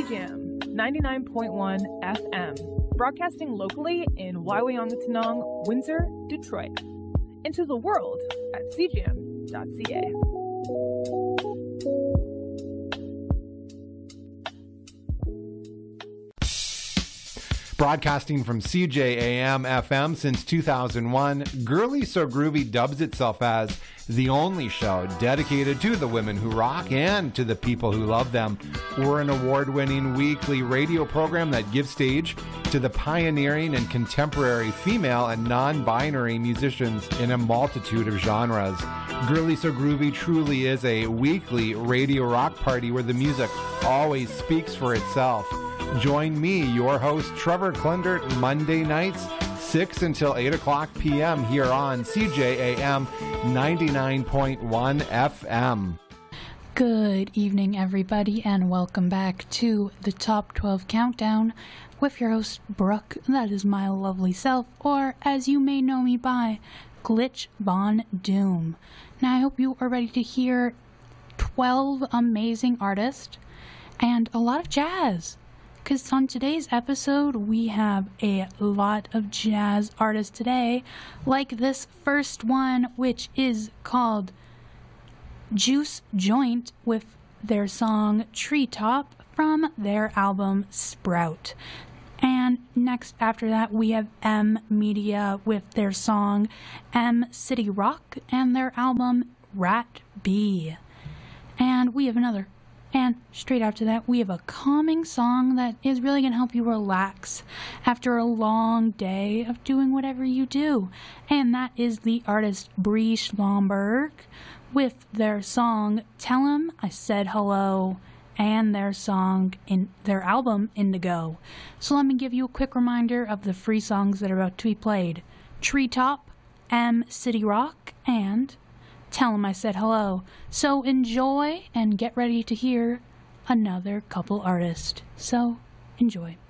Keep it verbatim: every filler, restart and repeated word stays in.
C-Jam ninety-nine point one F M, broadcasting locally in Waiwayangatanong, Windsor, Detroit, and to the world at c jam dot c a. Broadcasting from C J A M F M since two thousand one, Girly So Groovy dubs itself as the only show dedicated to the women who rock and to the people who love them. We're an award-winning weekly radio program that gives stage to the pioneering and contemporary female and non-binary musicians in a multitude of genres. Girly So Groovy truly is a weekly radio rock party where the music always speaks for itself. Join me, your host, Trevor Klundert, Monday nights, six until eight o'clock p.m. here on C J A M ninety-nine point one F M. Good evening, everybody, and welcome back to the Top twelve Countdown with your host, Brooke. That is my lovely self, or as you may know me by, Glitch Von Doom. Now, I hope you are ready to hear twelve amazing artists and a lot of jazz. Because on today's episode, we have a lot of jazz artists today, like this first one, which is called Juice Joint with their song Treetop from their album Sprout. And next after that, we have M Media with their song M City Rock and their album Rat B. And we have another. And straight after that, we have a calming song that is really going to help you relax after a long day of doing whatever you do. And that is the artist Bree Schlomberg with their song Tell 'Em I Said Hello and their song in their album Indigo. So let me give you a quick reminder of the free songs that are about to be played. Treetop, M City Rock, and Tell 'Em I Said Hello. So enjoy and get ready to hear another couple artists. So enjoy.